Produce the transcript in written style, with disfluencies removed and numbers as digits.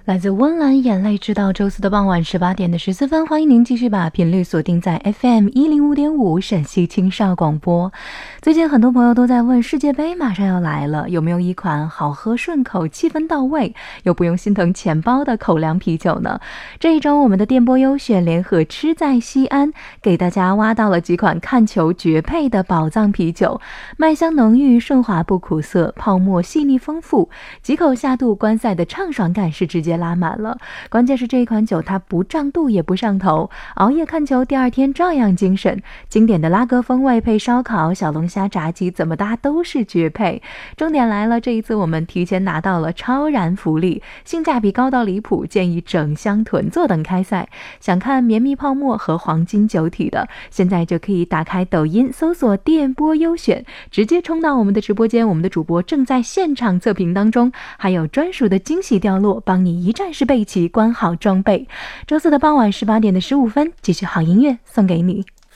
来自温岚眼泪，直到周四的傍晚18点的14分，欢迎您继续把频率锁定在 FM 105.5陕西青少广播。最近很多朋友都在问，世界杯马上要来了，有没有一款好喝顺口气氛到位又不用心疼钱包的口粮啤酒呢？这一周我们的电波优选联合吃在西安，给大家挖到了几款看球绝配的宝藏啤酒，麦香浓郁，顺滑不苦涩，泡沫细腻丰富，几口下肚，观赛的畅爽感是直接拉满了。关键是这一款酒它不胀肚也不上头，熬夜看球第二天照样精神。经典的拉格风味配烧烤、小龙虾、炸鸡，怎么搭都是绝配。重点来了，这一次我们提前拿到了超燃福利，性价比高到离谱，建议整箱囤坐等开赛。想看绵密泡沫和黄金酒体的，现在就可以打开抖音搜索电波优选，直接冲到我们的直播间，我们的主播正在现场测评当中，还有专属的惊喜掉落，帮你一站式备齐，关好装备。周四的傍晚18点的15分，继续好音乐送给你。